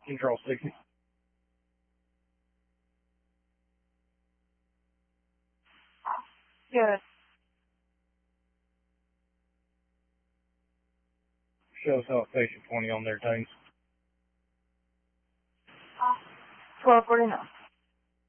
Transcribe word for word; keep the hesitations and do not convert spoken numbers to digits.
Control sixty. Good. Show South Station twenty on their tanks. twelve forty-nine.